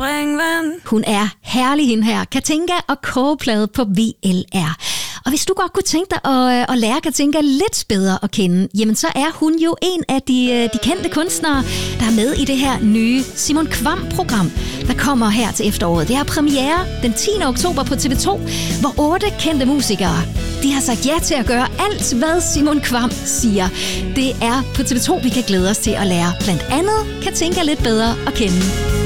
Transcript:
springvand. Hun er herlig, hende her. Katinka og kogeplade på VLR. Og hvis du godt kunne tænke dig at lære Katinka lidt bedre at kende, jamen så er hun jo en af de kendte kunstnere, der er med i det her nye Simon Kvamm-program, der kommer her til efteråret. Det er premiere den 10. oktober på TV2, hvor 8 kendte musikere, de har sagt ja til at gøre alt, hvad Simon Kvamm siger. Det er på TV2, vi kan glæde os til at lære blandt andet Katinka lidt bedre at kende.